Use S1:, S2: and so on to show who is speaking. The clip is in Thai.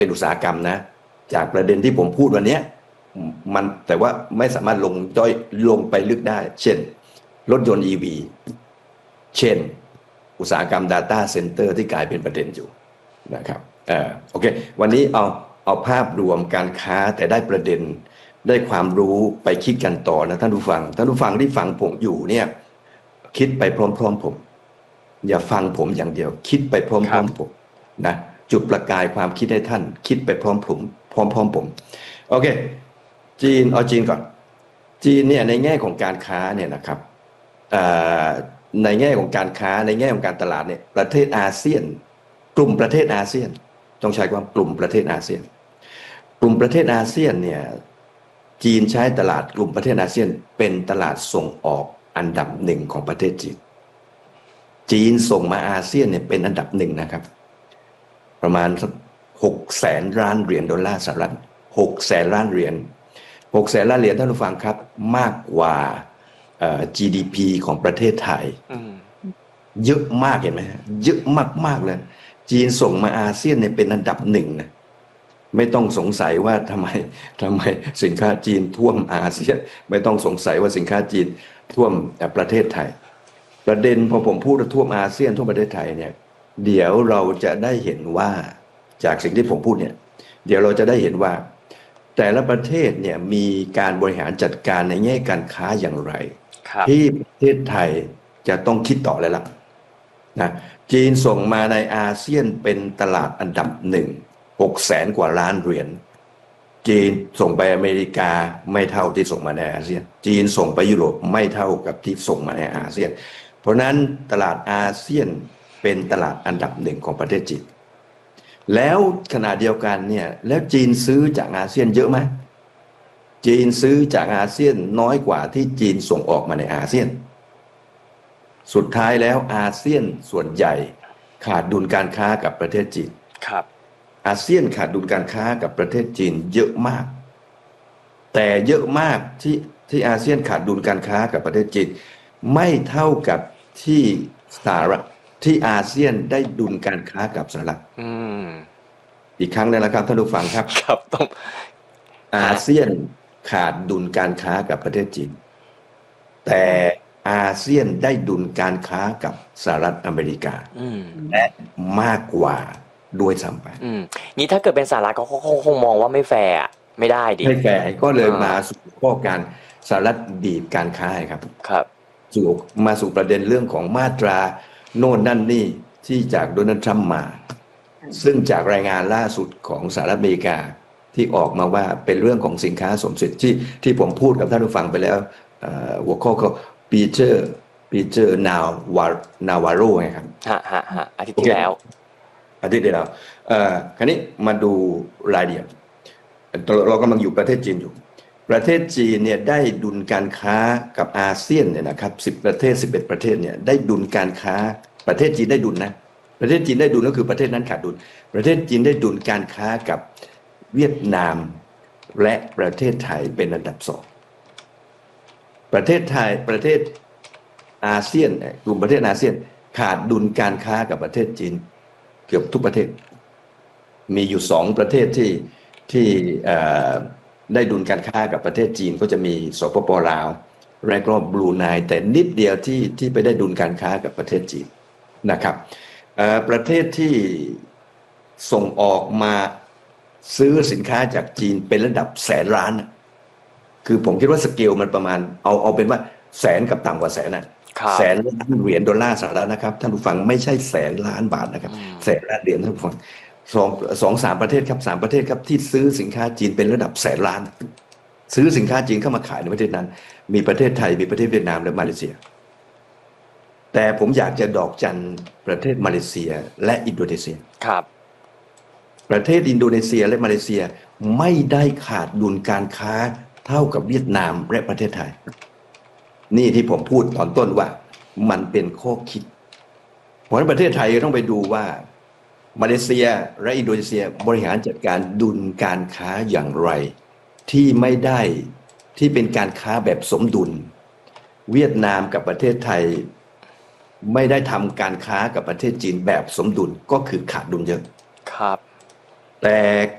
S1: เป็นอุตสาหกรรมนะจากประเด็นที่ผมพูดวันนี้มันแต่ว่าไม่สามารถลงไปลึกได้เช่นรถยนต์ EV เช่นอุตสาหกรรม Data Center ที่กลายเป็นประเด็นอยู่นะครับโอเควันนี้เอาภาพรวมการค้าแต่ได้ประเด็นได้ความรู้ไปคิดกันต่อนะท่านผู้ฟังที่ฟังผมอยู่เนี่ยคิดไปพร้อมๆผมอย่าฟังผมอย่างเดียวคิดไปพร้อมๆผมนะจุดประกายความคิดให้ท่านคิดไปพร้อมผมโอเคเอาจีนก่อนจีนเนี่ยในแง่ของการค้าเนี่ยนะครับในแง่ของการค้าในแง่ของการตลาดเนี่ยประเทศอาเซียนกลุ่มประเทศอาเซียนต้องใช้ความกลุ่มประเทศอาเซียนเนี่ยจีนใช้ตลาดกลุ่มประเทศอาเซียนเป็นตลาดส่งออกอันดับหนึ่งของประเทศจีนส่งมาอาเซียนเนี่ยเป็นอันดับหนึ่งนะครับประมาณ600,000 ล้านเหรียญดอลลาร์สหรัฐ600,000 ล้านเหรียญท่านผู้ฟังครับมากกว่าGDP ของประเทศไทยเยอะมากเห็นไหมเยอะมากเลยจีนส่งมาอาเซียนเนี่ยเป็นอันดับหนึ่งนะไม่ต้องสงสัยว่าทำไมสินค้าจีนท่วมอาเซียนไม่ต้องสงสัยว่าสินค้าจีนท่วมประเทศไทยประเด็นพอผมพูดว่าท่วมอาเซียนท่วมประเทศไทยเนี่ยเดี๋ยวเราจะได้เห็นว่าจากสิ่งที่ผมพูดเนี่ยเดี๋ยวเราจะได้เห็นว่าแต่ละประเทศเนี่ยมีการบริหารจัดการในแง่การค้าอย่างไรที่ประเทศไทยจะต้องคิดต่อเลยล่ะนะจีนส่งมาในอาเซียนเป็นตลาดอันดับหนึ่ง600,000 กว่าล้านเหรียญจีนส่งไปอเมริกาไม่เท่าที่ส่งมาในอาเซียนจีนส่งไปยุโรปไม่เท่ากับที่ส่งมาในอาเซียนเพราะนั้นตลาดอาเซียนเป็นตลาดอันดับหนึ่งของประเทศจีนแล้วขณะเดียวกันเนี่ยแล้วจีนซื้อจากอาเซียนเยอะไหมจีนซื้อจากอาเซียนน้อยกว่าที่จีนส่งออกมาในอาเซียนสุดท้ายแล้วอาเซียนส่วนใหญ่ขาดดุลการค้ากับประเทศจีน
S2: ครับ
S1: อาเซียนขาดดุลการค้ากับประเทศจีนเยอะมากแต่เยอะมากที่อาเซียนขาดดุลการค้ากับประเทศจีนไม่เท่ากับที่สหรัฐที่อาเซียนได้ดุลการค้ากับสหรัฐอีกครั้งนึงแล้วครับท่านผู้ฟังครับ
S2: ครับต้อง
S1: อาเซียนขาดดุลการค้ากับประเทศจีนแต่อาเซียนได้ดุลการค้ากับสหรัฐอเมริกาและมากกว่าด้วยซ้ำไป
S2: นี่ถ้าเกิดเป็นสหรัฐเขาคงมองว่าไม่แฟร์ไม่ได้ดิ
S1: ไม่แฟร์ก็เลยมาสู่ข้อการสหรัฐบีบการค้าครับมาสู่ประเด็นเรื่องของมาตราโน่นนั่นนี่ที่จากโดนัลด์ทรัมป์มาซึ่งจากรายงานล่าสุดของสหรัฐอเมริกาที่ออกมาว่าเป็นเรื่องของสินค้าสมสิทธิ์ที่ผมพูดกับท่านผู้ฟังไปแล้วหัวข้อก็ปีเตอร์นาวาโรไงครับ
S2: อาทิตย์ที่แล้ว
S1: คราวนี้มาดูรายละเอียดเรากำลังอยู่ประเทศจีนอยู่ประเทศจีนเนี่ยได้ดุลการค้ากับอาเซียนเนี่ยนะครับ10 ประเทศ 11 ประเทศเนี่ยได้ดุลการค้าประเทศจีนได้ดุลนะประเทศจีนได้ดุลก็คือประเทศนั้นขาดดุลประเทศจีนได้ดุลการค้ากับเวียดนามและประเทศไทยเป็นอันดับ2ประเทศอาเซียนกลุ่มประเทศอาเซียนขาดดุลการค้ากับประเทศจีนเกือบทุกประเทศมีอยู่2 ประเทศที่ได้ดุลการค้ากับประเทศจีนก็จะมีสปป.ลาวและก็บรูไนแต่นิดเดียวที่ไปได้ดุลการค้ากับประเทศจีนนะครับประเทศที่ส่งออกมาซื้อสินค้าจากจีนเป็นระดับ100,000 ล้านคือผมคิดว่าสเกลมันประมาณเอาเป็นว่าแสนกับต่ำกว่าแสน100,000 ล้านเหรียญดอลลาร์สหรัฐนะครับท่านผู้ฟังไม่ใช่100,000 ล้านบาทนะครับ100,000 ล้านเหรียญท่านผู้ฟัง3 ประเทศครับ3 ประเทศครับที่ซื้อสินค้าจีนเป็นระดับ100,000 ล้านซื้อสินค้าจีนเข้ามาขายในประเทศนั้นมีประเทศไทยมีประเทศเวียดนามและมาเลเซียแต่ผมอยากจะดอกจันประเทศมาเลเซียและอินโดนีเซีย
S2: ครับ
S1: ประเทศอินโดนีเซียและมาเลเซียไม่ได้ขาดดุลการค้าเท่ากับเวียดนามและประเทศไทยนี่ที่ผมพูดตอนต้นว่ามันเป็นข้อคิดเพราะฉะนั้นประเทศไทยต้องไปดูว่ามาเลเซียและอินโดนีเซียบริหารจัดการดุลการค้าอย่างไรที่ไม่ได้ที่เป็นการค้าแบบสมดุลเวียดนามกับประเทศไทยไม่ได้ทำการค้ากับประเทศจีนแบบสมดุลก็คือขาดดุลเยอะ
S2: ครับ
S1: แต่